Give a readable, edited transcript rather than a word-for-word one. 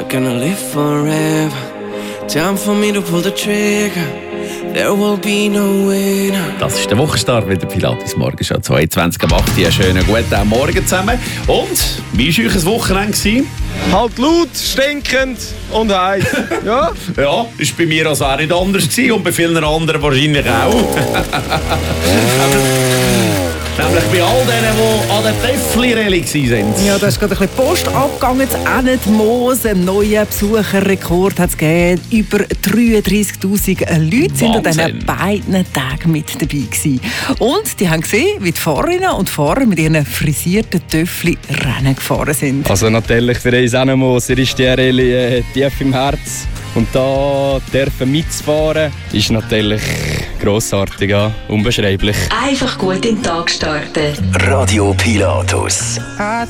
gonna live forever. Time for me to pull the trigger. There will be no winner. Das ist der Wochenstart mit der Pilates Morgenshow 22 am 8. Einen schönen guten Morgen zusammen. Und, wie war euer Wochenende? Halt laut, stinkend und heiß. Ja? Ja, ist bei mir also auch nicht anders gewesen und bei vielen anderen wahrscheinlich auch. Nämlich bei all denen, die an der Töffli-Rallye waren. Ja, da ist gerade ein bisschen Post abgegangen. Ennet Moos, einen neuen Besucherrekord hat es gegeben. Über 33'000 Leute sind an diesen beiden Tagen mit dabei gewesen. Und die haben gesehen, wie die Fahrerinnen und Fahrer mit ihren frisierten Töffli Rennen gefahren sind. Also natürlich für uns Ennet Moos ist die Rallye tief im Herz. Und da dürfen mitzufahren, ist natürlich grossartig, ja, unbeschreiblich. Einfach gut in den Tag starten. Radio Pilatus.